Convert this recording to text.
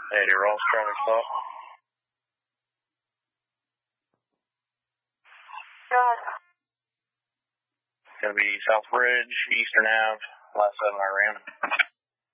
Eddie Ross, traffic stop. Gonna be South Bridge, Eastern Ave, last 7 I ran.